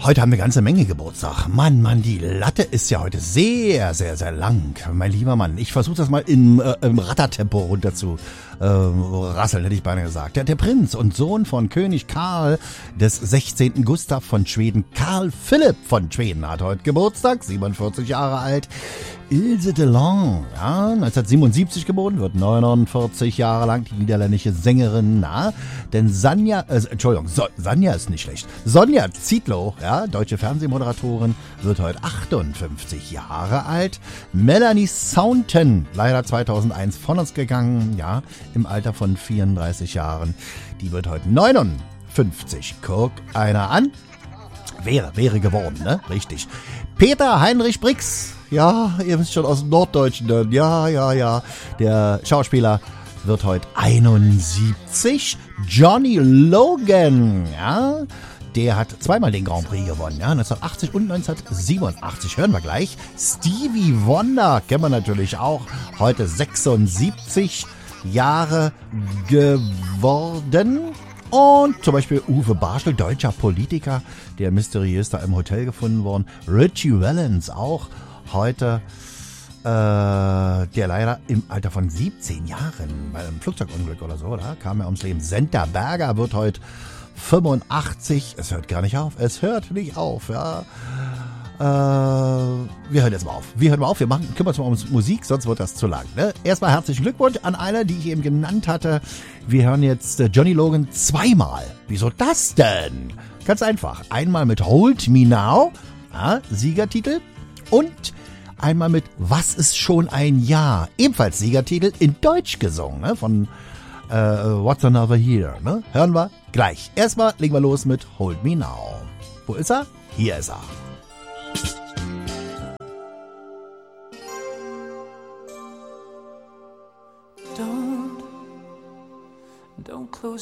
Heute haben wir eine ganze Menge Geburtstag. Mann, die Latte ist ja heute sehr, sehr, sehr lang. Mein lieber Mann, ich versuche das mal im Rattertempo runter zu rasseln, hätte ich beinahe gesagt. Der Prinz und Sohn von König Karl des 16. Gustav von Schweden, Karl Philipp von Schweden, hat heute Geburtstag, 47 Jahre alt. Ilse Delon, ja, 1977 geboren, wird 49 Jahre lang, die niederländische Sängerin, denn Sanja ist nicht schlecht. Sonja Zietlow, ja, deutsche Fernsehmoderatorin, wird heute 58 Jahre alt. Melanie Saunton, leider 2001 von uns gegangen, ja, im Alter von 34 Jahren, die wird heute 59. Guck einer an. Wäre geworden, ne? Richtig. Peter Heinrich Brix, ja, ihr wisst schon, aus dem Norddeutschen, ja. Der Schauspieler wird heute 71. Johnny Logan, ja, der hat zweimal den Grand Prix gewonnen, ja, 1980 und 1987. Hören wir gleich. Stevie Wonder, kennen wir natürlich auch, heute 76 Jahre geworden. Und zum Beispiel Uwe Barschel, deutscher Politiker, der mysteriös da im Hotel gefunden worden. Richie Valens auch heute, der leider im Alter von 17 Jahren bei einem Flugzeugunglück oder so, da kam er ums Leben. Senta Berger wird heute 85. Es hört gar nicht auf. Ja. Wir hören jetzt mal auf. Wir kümmern uns mal um Musik, sonst wird das zu lang. Ne? Erstmal herzlichen Glückwunsch an alle, die ich eben genannt hatte. Wir hören jetzt Johnny Logan zweimal. Wieso das denn? Ganz einfach. Einmal mit Hold Me Now, ja, Siegertitel, und einmal mit Was ist schon ein Jahr? Ebenfalls Siegertitel in Deutsch gesungen, ne? Von What's Another Year. Ne? Hören wir gleich. Erstmal legen wir los mit Hold Me Now. Wo ist er? Hier ist er. Don't close